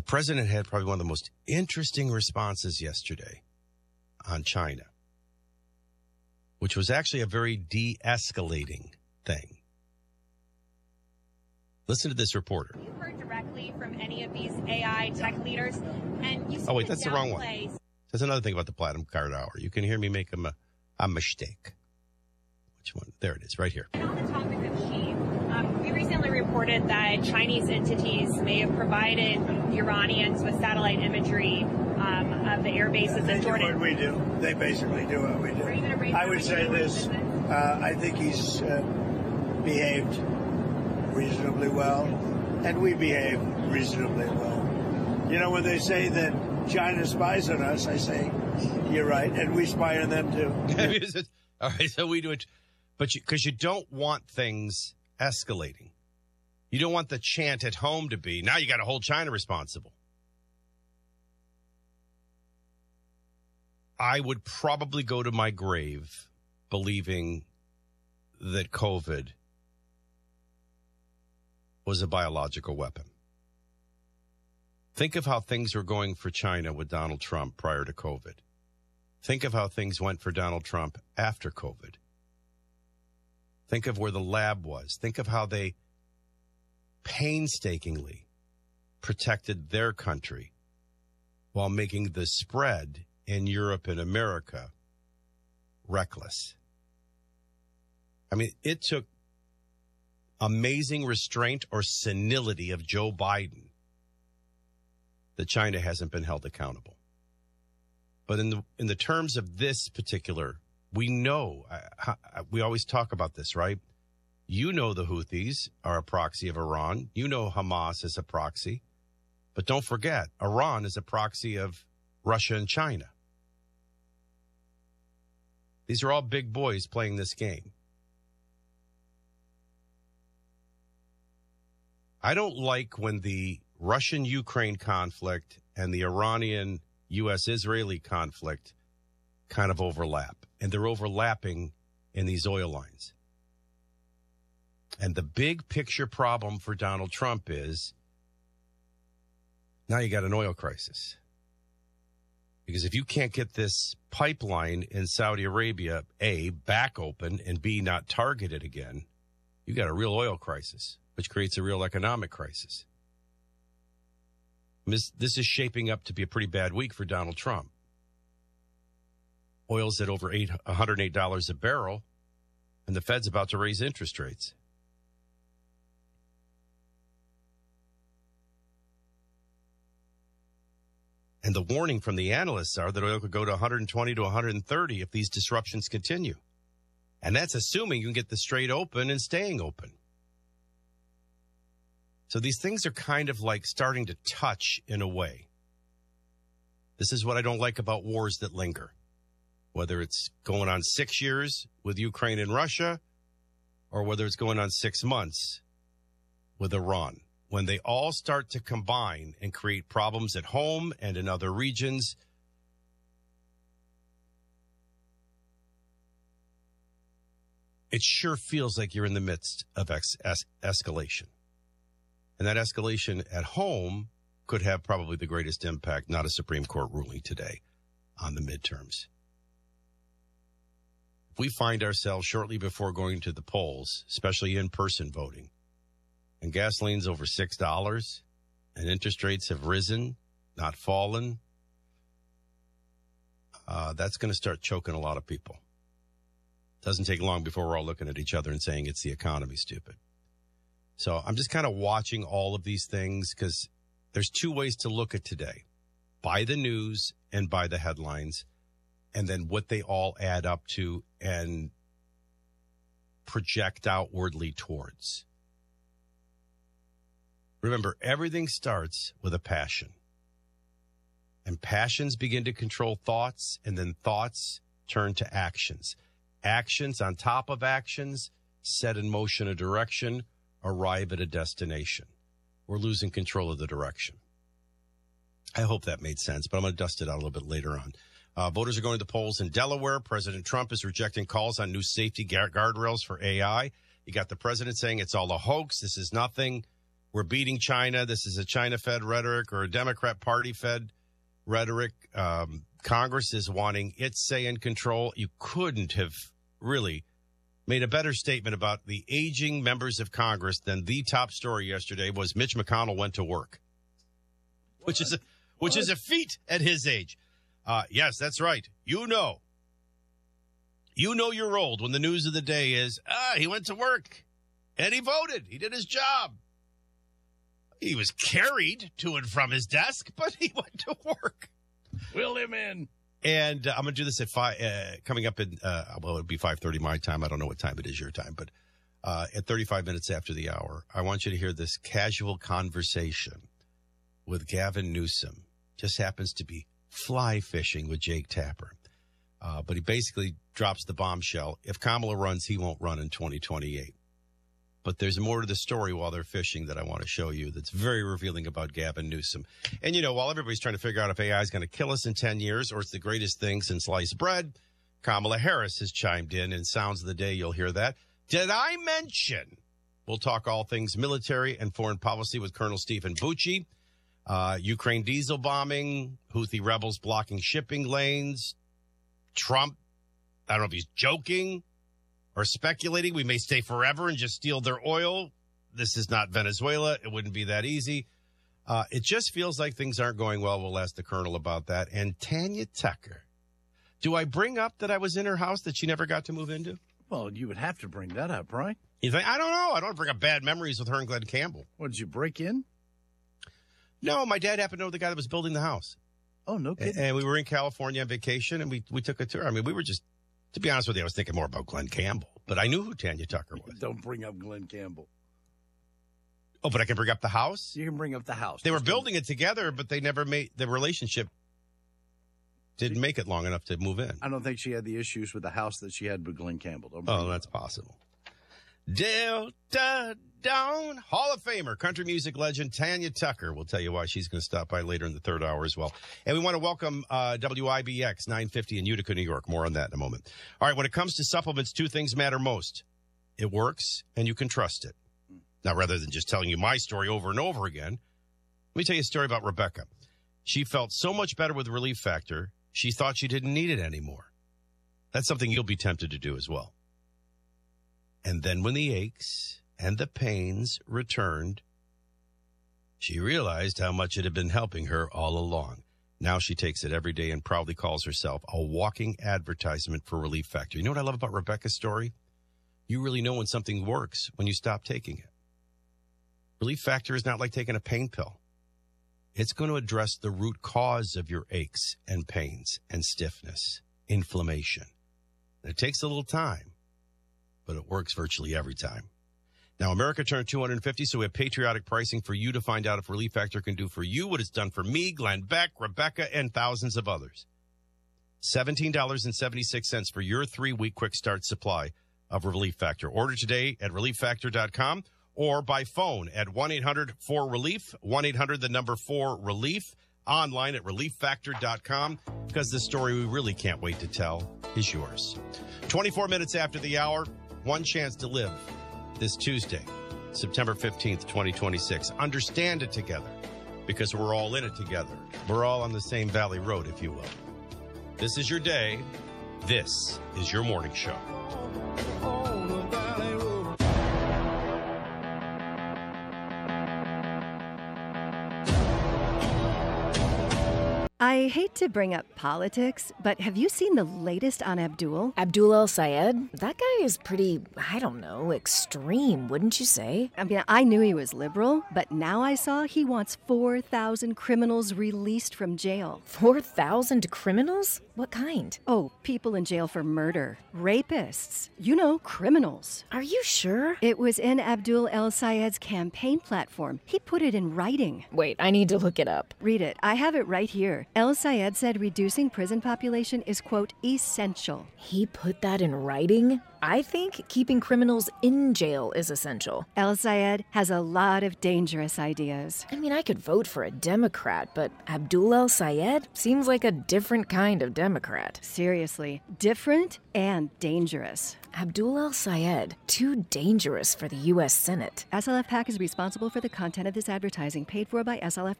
The president had probably one of the most interesting responses yesterday on China, which was actually a very de-escalating thing. Listen to this reporter. You heard directly from any of these AI tech leaders, and you Oh, wait, that's the wrong one. There's another thing about the Platinum Card Hour. You can hear me make a mistake. Which one? There it is, right here. On the topic of Xi, we recently reported that Chinese entities may have provided the Iranians with satellite imagery of the air bases in Jordan. They do what we do. They basically do what we do. Are you going to raise I would say this. I think he's behaved reasonably well, and we behave reasonably well. You know, when they say that China spies on us, I say, you're right, and we spy on them too. All right, so we do it, but because you don't want things escalating. You don't want the chant at home to be, now you got to hold China responsible. I would probably go to my grave believing that COVID was a biological weapon. Think of how things were going for China with Donald Trump prior to COVID. Think of how things went for Donald Trump after COVID. Think of where the lab was. Think of how they painstakingly protected their country while making the spread in Europe and America reckless. I mean, it took amazing restraint or senility of Joe Biden that China hasn't been held accountable. But in the terms of this particular, we know, we always talk about this, right? You know the Houthis are a proxy of Iran. You know Hamas is a proxy. But don't forget, Iran is a proxy of Russia and China. These are all big boys playing this game. I don't like when the Russian-Ukraine conflict and the Iranian-U.S.-Israeli conflict kind of overlap. And they're overlapping in these oil lines. And the big picture problem for Donald Trump is now you got an oil crisis. Because if you can't get this pipeline in Saudi Arabia, A, back open, and B, not targeted again, you got a real oil crisis, which creates a real economic crisis. This is shaping up to be a pretty bad week for Donald Trump. Oil's at over $108 a barrel, and the Fed's about to raise interest rates. And the warning from the analysts are that oil could go to 120 to 130 if these disruptions continue. And that's assuming you can get the Strait open and staying open. So these things are kind of like starting to touch in a way. This is what I don't like about wars that linger. Whether it's going on 6 years with Ukraine and Russia, or whether it's going on 6 months with Iran. When they all start to combine and create problems at home and in other regions, it sure feels like you're in the midst of escalation. And that escalation at home could have probably the greatest impact, not a Supreme Court ruling today, on the midterms. If we find ourselves shortly before going to the polls, especially in-person voting, and gasoline's over $6, and interest rates have risen, not fallen, that's going to start choking a lot of people. Doesn't take long before we're all looking at each other and saying it's the economy, stupid. So I'm just kind of watching all of these things because there's two ways to look at today. By the news and by the headlines, and then what they all add up to and project outwardly towards. Remember, everything starts with a passion. And passions begin to control thoughts, and then thoughts turn to actions. Actions on top of actions set in motion a direction, arrive at a destination. We're losing control of the direction. I hope that made sense, but I'm going to dust it out a little bit later on. Voters are going to the polls in Delaware. President Trump is rejecting calls on new safety guardrails for AI. You got the president saying it's all a hoax. This is nothing. We're beating China. This is a China-fed rhetoric or a Democrat Party-fed rhetoric. Congress is wanting its say in control. You couldn't have really made a better statement about the aging members of Congress than the top story yesterday was Mitch McConnell went to work, which is a feat at his age. Yes, that's right. You know you're old when the news of the day is, he went to work and he voted. He did his job. He was carried to and from his desk, but he went to work. Will him in. And I'm going to do this at 5, coming up in, it'll be 5:30 my time. I don't know what time it is your time, but at 35 minutes after the hour, I want you to hear this casual conversation with Gavin Newsom. Just happens to be fly fishing with Jake Tapper. But he basically drops the bombshell. If Kamala runs, he won't run in 2028. But there's more to the story while they're fishing that I want to show you that's very revealing about Gavin Newsom. And, while everybody's trying to figure out if AI is going to kill us in 10 years or it's the greatest thing since sliced bread, Kamala Harris has chimed in, and sounds of the day, you'll hear that. Did I mention? We'll talk all things military and foreign policy with Colonel Stephen Bucci. Ukraine diesel bombing, Houthi rebels blocking shipping lanes, Trump, I don't know if he's joking or speculating we may stay forever and just steal their oil. This is not Venezuela. It wouldn't be that easy. It just feels like things aren't going well. We'll ask the Colonel about that. And Tanya Tucker. Do I bring up that I was in her house that she never got to move into? Well, you would have to bring that up, right? You think? I don't know. I don't bring up bad memories with her and Glenn Campbell. What, did you break in? No, my dad happened to know the guy that was building the house. Oh, no kidding. And we were in California on vacation, and we took a tour. I mean, we were just, to be honest with you, I was thinking more about Glenn Campbell. But I knew who Tanya Tucker was. Don't bring up Glenn Campbell. Oh, but I can bring up the house? You can bring up the house. They were building it together, but they never made, the relationship didn't make it long enough to move in. I don't think she had the issues with the house that she had with Glenn Campbell. That's possible. Delta Dawn, Hall of Famer, country music legend Tanya Tucker. We'll tell you why she's going to stop by later in the third hour as well. And we want to welcome WIBX 950 in Utica, New York. More on that in a moment. All right, when it comes to supplements, two things matter most. It works, and you can trust it. Now, rather than just telling you my story over and over again, let me tell you a story about Rebecca. She felt so much better with Relief Factor, she thought she didn't need it anymore. That's something you'll be tempted to do as well. And then when the aches and the pains returned, she realized how much it had been helping her all along. Now she takes it every day and proudly calls herself a walking advertisement for Relief Factor. You know what I love about Rebecca's story? You really know when something works when you stop taking it. Relief Factor is not like taking a pain pill. It's going to address the root cause of your aches and pains and stiffness, inflammation. And it takes a little time, but it works virtually every time. Now, America turned 250, so we have patriotic pricing for you to find out if Relief Factor can do for you what it's done for me, Glenn Beck, Rebecca, and thousands of others. $17.76 for your 3-week quick start supply of Relief Factor. Order today at ReliefFactor.com or by phone at 1-800-4RELIEF, 1-800-4RELIEF, online at ReliefFactor.com, because the story we really can't wait to tell is yours. 24 minutes after the hour, one chance to live this Tuesday, September 15th, 2026. Understand it together, because we're all in it together. We're all on the same valley road, if you will. This is your day. This is your morning show. I hate to bring up politics, but have you seen the latest on Abdul? Abdul El-Sayed? That guy is pretty, I don't know, extreme, wouldn't you say? I mean, I knew he was liberal, but now I saw he wants 4,000 criminals released from jail. 4,000 criminals? What kind? Oh, people in jail for murder. Rapists. You know, criminals. Are you sure? It was in Abdul El-Sayed's campaign platform. He put it in writing. Wait, I need to look it up. Read it. I have it right here. El Sayed said reducing prison population is, quote, essential. He put that in writing? I think keeping criminals in jail is essential. El Sayed has a lot of dangerous ideas. I mean, I could vote for a Democrat, but Abdul El Sayed seems like a different kind of Democrat. Seriously, different and dangerous. Abdul El Sayed, too dangerous for the U.S. Senate. SLF PAC is responsible for the content of this advertising, paid for by SLF